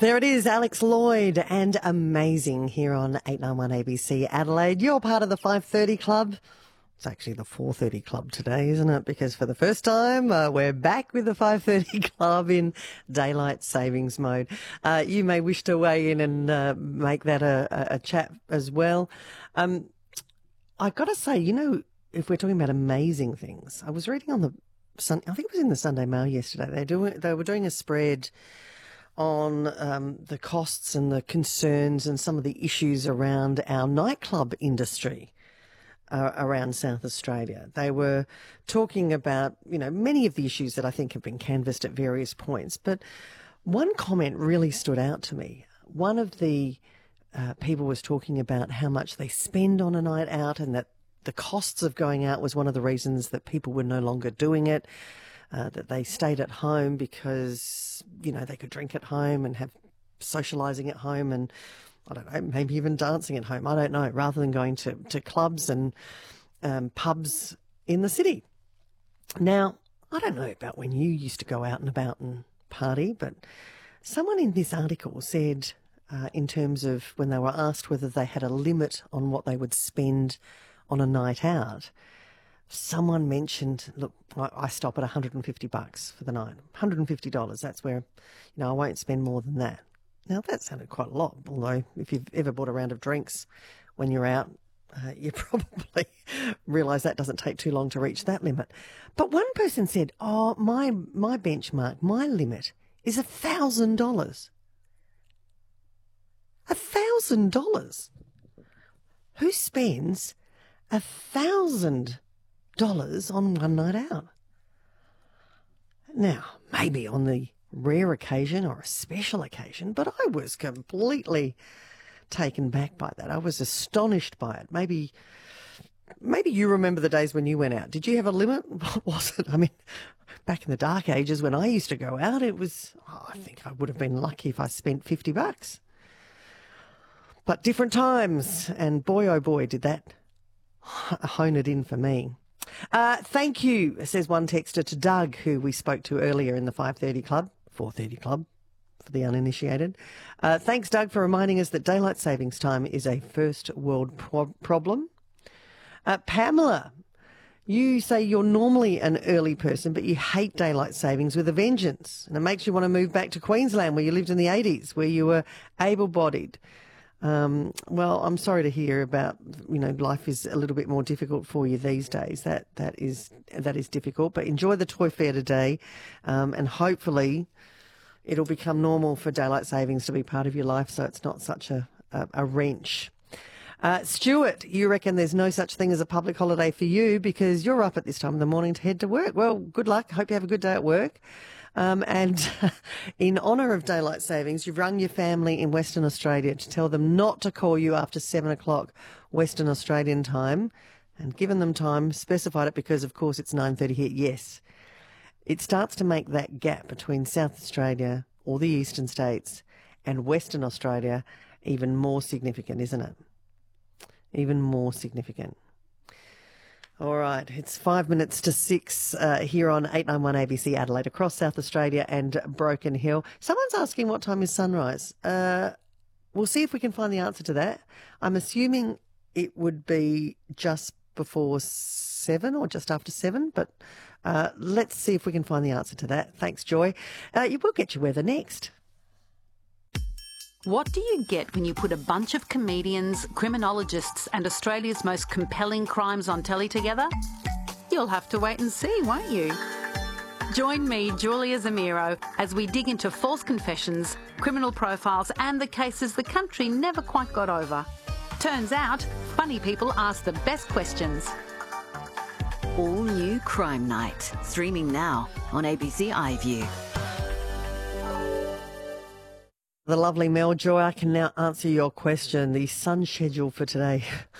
There it is, Alex Lloyd and Amazing here on 891 ABC Adelaide. You're part of the 5:30 Club. It's actually the 4:30 Club today, isn't it? Because for the first time, we're back with the 5:30 Club in daylight savings mode. You may wish to weigh in and make that a chat as well. I've got to say, you know, if we're talking about amazing things, I was reading on the I think it was in the Sunday Mail yesterday. They were doing a spread on the costs and the concerns and some of the issues around our nightclub industry around South Australia. They were talking about, you know, many of the issues that I think have been canvassed at various points. But one comment really stood out to me. One of the people was talking about how much they spend on a night out and that the costs of going out was one of the reasons that people were no longer doing it. That they stayed at home because, you know, they could drink at home and have socialising at home and, I don't know, maybe even dancing at home. I don't know, rather than going to clubs and pubs in the city. Now, I don't know about when you used to go out and about and party, but someone in this article said in terms of when they were asked whether they had a limit on what they would spend on a night out, someone mentioned, look, I stop at $150 for the night. $150, that's where, you know, I won't spend more than that. Now, that sounded quite a lot, although if you've ever bought a round of drinks when you're out, you probably realise that doesn't take too long to reach that limit. But one person said, oh, my benchmark, my limit is $1,000. $1,000? Who spends $1,000 on one night out? Now, maybe on the rare occasion or a special occasion, but I was completely taken back by that. I was astonished by it. Maybe you remember the days when you went out. Did you have a limit? What was it? I mean, back in the dark ages when I used to go out, it was, I think I would have been lucky if I spent $50. But different times, and boy, oh boy, did that hone it in for me. Thank you, says one texter, to Doug, who we spoke to earlier in the 5:30 Club, 4:30 Club for the uninitiated. Thanks, Doug, for reminding us that daylight savings time is a first world problem. Pamela, you say you're normally an early person, but you hate daylight savings with a vengeance, and it makes you want to move back to Queensland where you lived in the 80s, where you were able-bodied. Well, I'm sorry to hear about, you know, life is a little bit more difficult for you these days. That is difficult, but enjoy the toy fair today, and hopefully it'll become normal for daylight savings to be part of your life, so it's not such a wrench. Stuart, you reckon there's no such thing as a public holiday for you because you're up at this time of the morning to head to work. Well, good luck. Hope you have a good day at work. And in honour of daylight savings, you've rung your family in Western Australia to tell them not to call you after 7 o'clock Western Australian time, and given them time, specified it because, of course, it's 9:30 here. Yes, it starts to make that gap between South Australia or the eastern states and Western Australia even more significant, isn't it? Even more significant. All right, it's 5 minutes to 6 here on 891 ABC Adelaide, across South Australia and Broken Hill. Someone's asking what time is sunrise. We'll see if we can find the answer to that. I'm assuming it would be just before 7 or just after 7, but let's see if we can find the answer to that. Thanks, Joy. You will get your weather next. What do you get when you put a bunch of comedians, criminologists and Australia's most compelling crimes on telly together? You'll have to wait and see, won't you? Join me, Julia Zamiro, as we dig into false confessions, criminal profiles and the cases the country never quite got over. Turns out, funny people ask the best questions. All new Crime Night, streaming now on ABC iView. The lovely Mel Joy, I can now answer your question. The sun schedule for today.